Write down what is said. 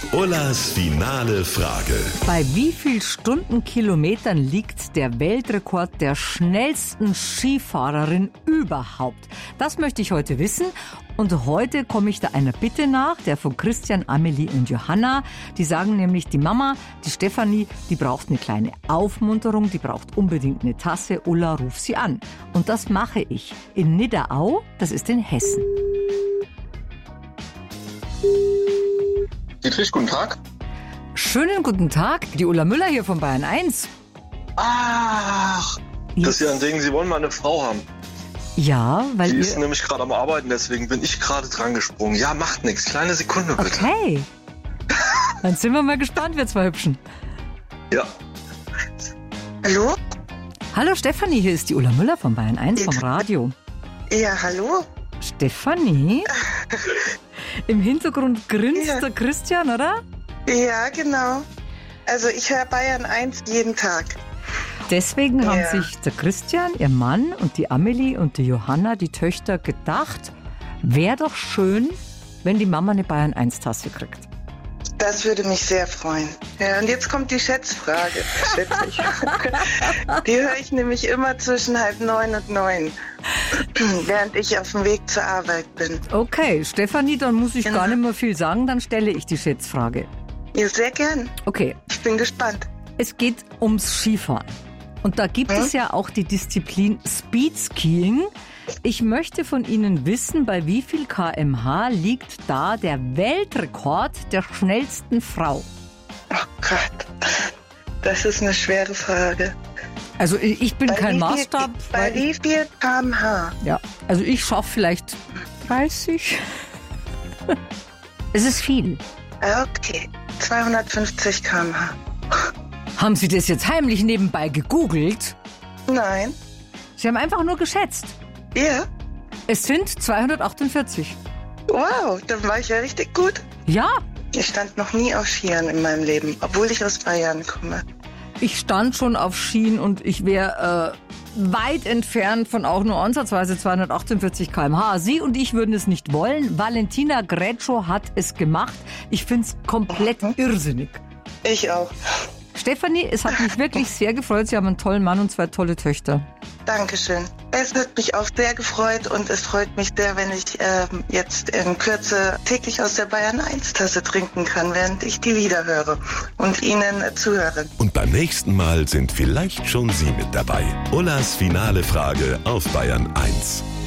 Ullas finale Frage. Bei wie viel Stundenkilometern liegt der Weltrekord der schnellsten Skifahrerin überhaupt? Das möchte ich heute wissen. Und heute komme ich da einer Bitte nach, der von Christian, Amelie und Johanna. Die sagen nämlich, die Mama, die Stefanie, die braucht eine kleine Aufmunterung, die braucht unbedingt eine Tasse. Ulla, ruf sie an. Und das mache ich in Nidderau, das ist in Hessen. Dietrich, guten Tag. Schönen guten Tag, die Ulla Müller hier von Bayern 1. Ach, das ist ja ein Ding, Sie wollen mal eine Frau haben. Ja, weil Die ist nämlich gerade am Arbeiten, deswegen bin ich gerade dran gesprungen. Ja, macht nichts, kleine Sekunde bitte. Okay. Dann sind wir mal gespannt, wir zwei Hübschen. Ja. Hallo? Hallo Stefanie, hier ist die Ulla Müller von Bayern 1 vom Radio. Ja, hallo? Stefanie? Im Hintergrund grinst Ja. der Christian, oder? Ja, genau. Also ich höre Bayern 1 jeden Tag. Deswegen haben Ja. sich der Christian, ihr Mann und die Amelie und die Johanna, die Töchter, gedacht, wäre doch schön, wenn die Mama eine Bayern 1 Tasse kriegt. Das würde mich sehr freuen. Ja, und jetzt kommt die Schätzfrage. Schätze ich. Die höre ich nämlich immer zwischen 8:30 und 9, während ich auf dem Weg zur Arbeit bin. Okay, Stefanie, dann muss ich Genau. gar nicht mehr viel sagen, dann stelle ich die Schätzfrage. Ja, sehr gern. Okay, Ich bin gespannt. es geht ums Skifahren. Und da gibt es ja auch die Disziplin Speedskiing. Ich möchte von Ihnen wissen, bei wie viel km/h liegt da der Weltrekord der schnellsten Frau? Oh Gott, das ist eine schwere Frage. Also ich bin kein Maßstab. Bei weil wie viel km/h? ja, also ich schaffe vielleicht 30. Es ist viel. Okay, 250 km/h. Haben Sie das jetzt heimlich nebenbei gegoogelt? Nein. Sie haben einfach nur geschätzt. Ja? Es sind 248. Wow, dann war ich ja richtig gut. Ja, Ich stand noch nie auf Skiern in meinem Leben, obwohl ich aus Bayern komme. ich stand schon auf Skien und ich wäre weit entfernt von auch nur ansatzweise 248 km/h. Sie und ich würden es nicht wollen. Valentina Greccio hat es gemacht. Ich finde es komplett irrsinnig. Ich auch. Stefanie, es hat mich wirklich sehr gefreut. Sie haben einen tollen Mann und 2 tolle Töchter. Dankeschön. Es hat mich auch sehr gefreut und es freut mich sehr, wenn ich jetzt in Kürze täglich aus der Bayern 1 Tasse trinken kann, während ich die Lieder höre und Ihnen zuhöre. Und beim nächsten Mal sind vielleicht schon Sie mit dabei. Ullas finale Frage auf Bayern 1.